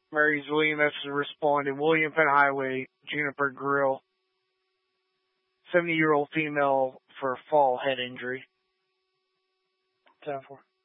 Mary's William S. responded, William Penn Highway, Juniper Grill. 70-year-old female for fall head injury. 10-4.